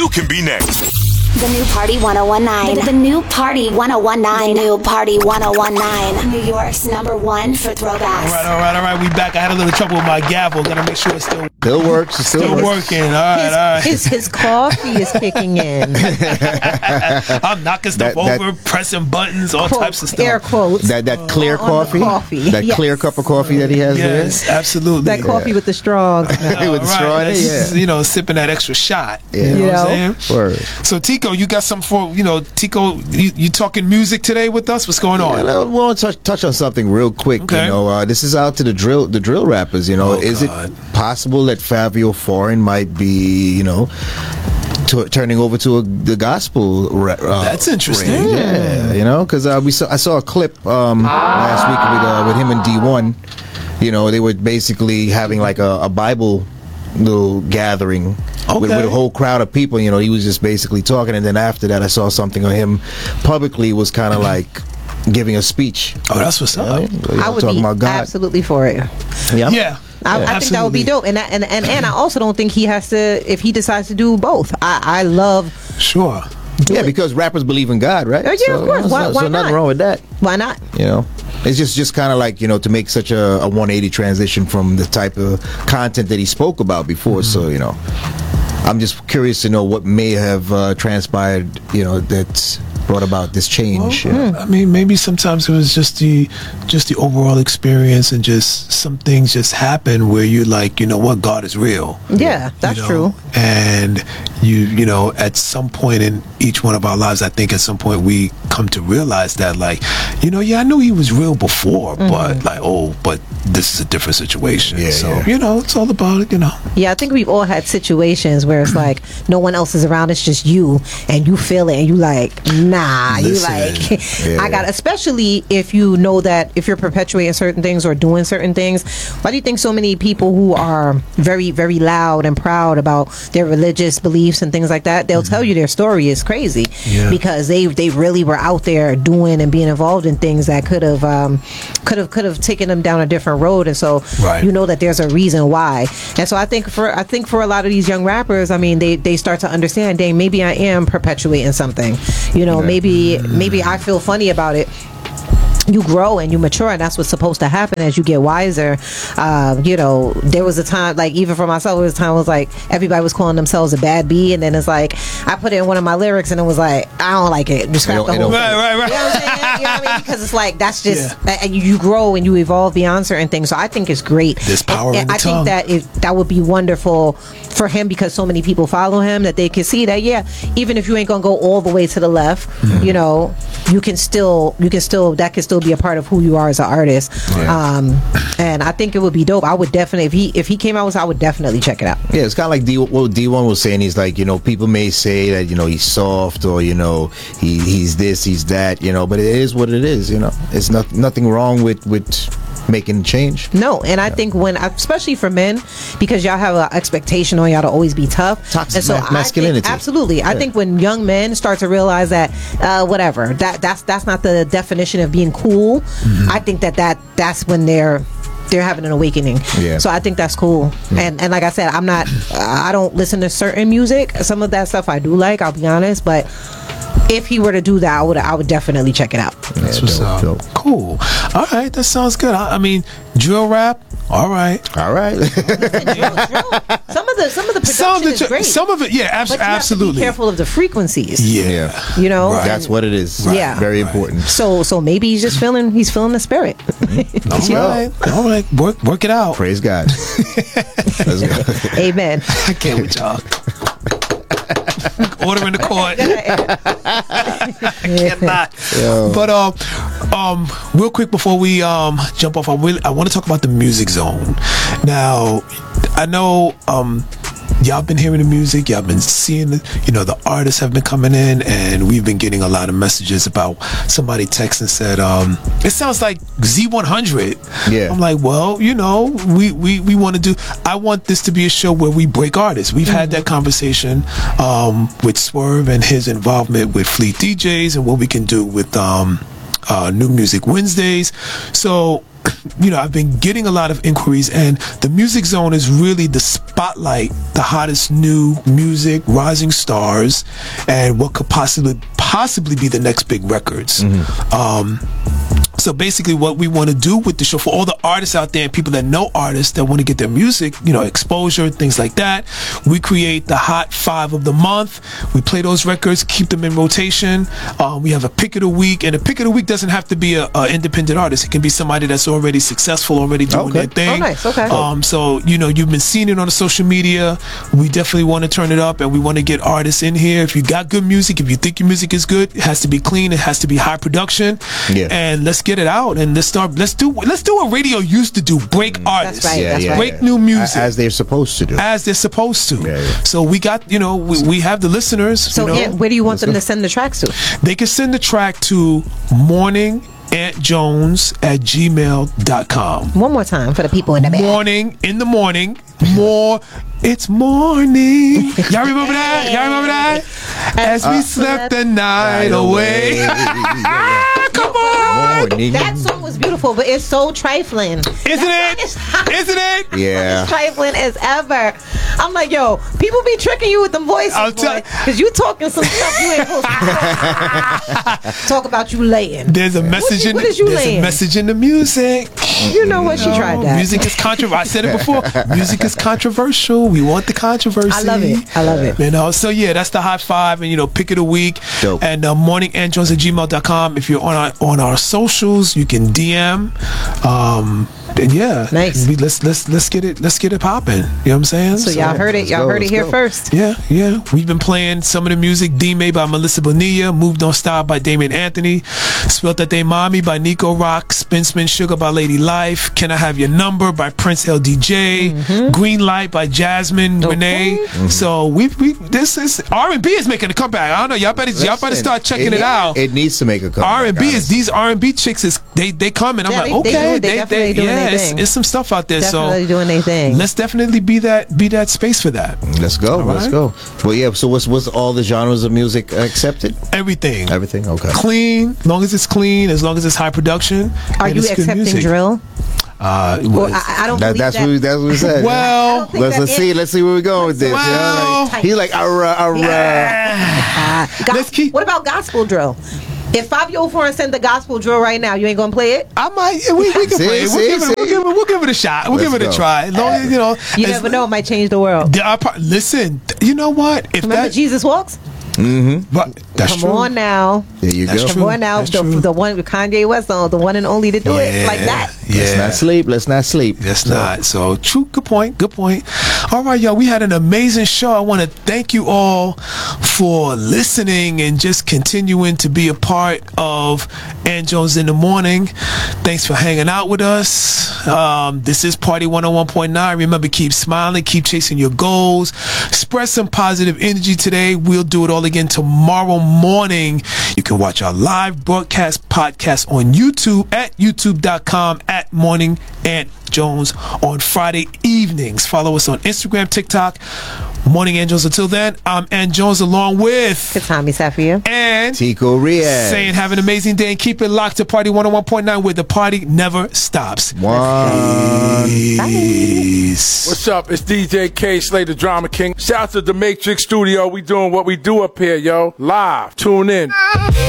You can be next. The new Party 1019. The new Party 1019. The new Party 1019. New York's #1 for throwbacks. All right. We back. I had a little trouble with my gavel. Gotta make sure it's still works. It's still working. All right. His coffee is kicking in. I'm knocking stuff over, pressing buttons, all types of stuff. Air quotes. That clear coffee. That clear cup of coffee that he has there. Yes, absolutely. That coffee with the straw. With the straw in it, You know, sipping that extra shot. Yeah. You know what I'm saying? Word. So Tico, you got something for, Tico, you talking music today with us? What's going on? I want to touch on something real quick. Okay. This is out to the drill rappers. Is it possible that Fabio Foreign might be, turning over to the gospel? That's interesting. Range. Yeah, because I saw a clip last week with him and D1. They were basically having like a Bible little gathering with a whole crowd of people. He was just basically talking, and then after that I saw something of him publicly was kind of like giving a speech. Oh, that's what's up. I would be absolutely for it. Yeah. I think that would be dope, and I also don't think he has to, if he decides to do both. I love sure. Because rappers believe in God, right? Yeah, of course. Why so nothing wrong with that. Why not? It's just kind of like, to make such a 180 transition from the type of content that he spoke about before. So, I'm just curious to know what may have transpired, that's brought about this change. I mean, maybe sometimes it was just the overall experience, and just some things just happen where you're like, what, God is real. Yeah, that's true. And you at some point in each one of our lives, I think at some point we come to realize that, like, I knew he was real before, but but this is a different situation. It's all about it. Yeah, I think we've all had situations where it's like no one else is around, it's just you, and you feel it, and you like, nah. Listen, you like, I got, especially if you know that if you're perpetuating certain things or doing certain things. Why do you think so many people who are very, very loud and proud about their religious beliefs and things like that, they'll tell you their story is crazy because they really were out there doing and being involved in things that could have taken them down a different road, and so that there's a reason why. And so I think for a lot of these young rappers, I mean, they start to understand, dang, maybe I am perpetuating something. Maybe I feel funny about it. You grow and you mature, and that's what's supposed to happen as you get wiser. There was a time, like, even for myself, there was a time it was like everybody was calling themselves a bad bee, and then it's like I put it in one of my lyrics and it was like, I don't like it, just scrap the whole thing. Right. You know what I'm saying? You know what I mean? Because it's like, that's just and you grow and you evolve beyond certain things. So I think it's great. There's power in the tongue. I think that would be wonderful for him, because so many people follow him, that they can see that even if you ain't gonna go all the way to the left, you can still that can still be a part of who you are as an artist. And I think it would be dope. I would definitely, if he came out with, I would definitely check it out. Yeah, it's kind of like what D1 was saying. He's like, people may say that he's soft, or he's this, he's that, but it is what it is. It's nothing wrong with making change. No, and I think especially for men, because y'all have an expectation on y'all to always be tough. Toxic masculinity. Absolutely. I think when young men start to realize that whatever, that's not the definition of being cool, I think that's when they're having an awakening. So I think that's cool. And like I said, I don't listen to certain music. Some of that stuff I do like, I'll be honest, but if he were to do that, I would definitely check it out. That's what's up. Cool. All right, that sounds good. I mean, drill rap. All right. Some of the production is great. Some of it, but you absolutely. have to be careful of the frequencies. Yeah. Right. That's what it is. Yeah. Very important. So maybe he's just feeling the spirit. All right. Work it out. Praise God. Let's go. Amen. I can't with y'all. Order in the court. I cannot. But real quick before we jump off, I want to talk about the Music Zone. Now, I know y'all been hearing the music, y'all been seeing the artists have been coming in, and we've been getting a lot of messages about, somebody texted and said, it sounds like Z100. Yeah. I'm like, well, we want to do, I want this to be a show where we break artists. We've had that conversation with Swerve and his involvement with Fleet DJs, and what we can do with New Music Wednesdays. So I've been getting a lot of inquiries, and the Music Zone is really the spotlight, the hottest new music, rising stars, and what could possibly be the next big records. So basically what we want to do with the show, for all the artists out there and people that know artists that want to get their music, exposure, things like that, we create the Hot 5 of the month. We play those records, keep them in rotation. We have a pick of the week, and a pick of the week doesn't have to be a independent artist. It can be somebody that's already successful, already doing their thing. Oh, nice. Okay. So, you've been seeing it on the social media. We definitely want to turn it up, and we want to get artists in here. If you got good music, if you think your music is good, it has to be clean. It has to be high production. Yeah. And let's get it out, and let's do what radio used to do: break artists, that's right. break new music as they're supposed to do. So we got we have the listeners. So where do you want them to send the tracks to? They can send the track to morningantjones@gmail.com. One more time for the people in the back. Morning in the morning. It's morning. Y'all remember that? As we slept the night away. Come on. That song was beautiful, but it's so trifling. Isn't it? Yeah. As trifling as ever. I'm like, yo, people be tricking you with them voices, because you talking some stuff you ain't supposed to talk about. You laying. There's a message in the music. You know what? She tried that. Music is controversial. I said it before. Music is controversial. We want the controversy. I love it. So that's the Hot 5, and pick of the week. Dope. And morningantjones@gmail.com. If you're on our socials, you can DM. Nice. Let's get it popping. You know what I'm saying? So y'all heard it. Y'all heard it here first. Yeah. We've been playing some of the music. D-May by Melissa Bonilla, Moved On Style by Damian Anthony, Spilt That They Mommy by Nico Rock, Spin Spin Sugar by Lady Life, Can I Have Your Number by Prince LDJ, Green Light by Jasmine Renee. So this is R&B is making a comeback. I don't know. Y'all better start checking it out. It needs to make a comeback. R&B is these R&B chicks they come, and I'm like, okay, they definitely doing their thing. It's some stuff out there. Definitely doing their thing. Let's definitely be that space for that. Let's go. Let's go. Well, yeah. So what's all the genres of music accepted? Everything. Okay. Clean, as long as it's clean, as long as it's high production. Are you accepting drill? I don't believe that's what we said. Well, let's see where we're going with this. Well, he's like, what about gospel drill? If Fabio Foreign sent the gospel drill right now, you ain't gonna play it? I might. We can play it. We'll give it a shot. We'll give it a try. As long as, you never know. It might change the world. Listen, you know what? Remember Jesus Walks? But that's Come true. on now. There you go. Come on now. The one with Kanye West on, the one and only to do it like that. Let's not sleep. Let's not. So true. Good point. All right, y'all. We had an amazing show. I want to thank you all for listening and just continuing to be a part of Ant Jones in the Morning. Thanks for hanging out with us. This is Party 101.9. Remember, keep smiling, keep chasing your goals. Spread some positive energy today. We'll do it all again tomorrow morning. You can watch our live broadcast podcast on YouTube at youtube.com/Morning Ant Jones on Friday evenings. Follow us on Instagram, TikTok, Morning Ant Jones. Until then, I'm Ant Jones along with Katami Safia and Tico Riaz, saying have an amazing day and keep it locked to Party 101.9 where the party never stops. Peace. What's up? It's DJ K, Slay the Drama King. Shout out to the Matrix Studio. We doing what we do up here, yo. Live. Tune in.